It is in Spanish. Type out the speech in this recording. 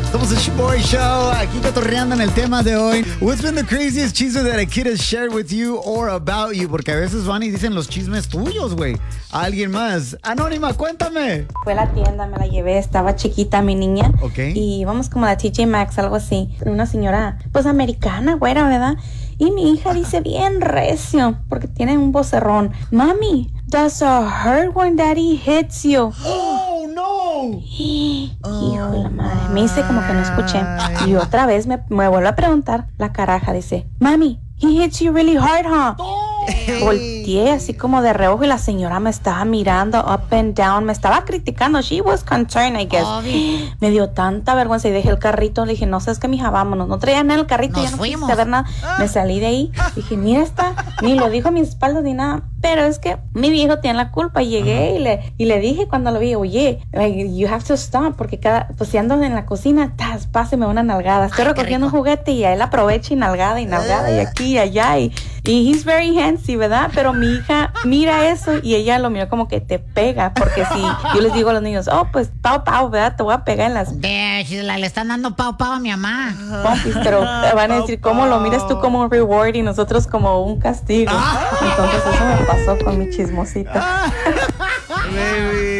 Somos el Boy Show, aquí cotorreando en el tema de hoy. What's been the craziest chisme that a kid has shared with you or about you? Porque a veces van y dicen los chismes tuyos, güey. A alguien más. Anónima, cuéntame. Fue a la tienda, me la llevé, estaba chiquita mi niña. Ok. Y íbamos como a la TJ Maxx, algo así. Una señora, pues americana, güera, ¿verdad? Y mi hija dice bien recio, porque tiene un vocerrón. Mami, does it hurt when daddy hits you? Oh, no. Hijo de la madre, me dice como que no escuché. Y otra vez me vuelve a preguntar la caraja, dice, Mami, he hits you really hard, huh? Volteé así como de reojo y la señora me estaba mirando up and down, me estaba criticando. She was concerned, I guess. Me dio tanta vergüenza y dejé el carrito. Le dije, no sabes qué, mija, vámonos. No traía nada en el carrito, ya no quise saber nada. Me salí de ahí. Dije, mira esta, ni lo dijo a mis espaldas ni nada. Pero es que mi viejo tiene la culpa. Y llegué y le dije cuando lo vi, oye, like, you have to stop, porque pues si ando en la cocina, páseme una nalgada. Estoy recogiendo un juguete y a él aprovecha y nalgada, y aquí y allá. Y he's very handsy, ¿verdad? Pero mi hija mira eso y ella lo miró como que te pega, porque si yo les digo a los niños, oh, pues pau, pau, ¿verdad? Te voy a pegar en las... Le están dando pau, pau a mi mamá. Pompis, pero van a decir, ¿cómo lo miras tú como un reward y nosotros como un castigo? Entonces eso me pasó con mi chismosita. Baby.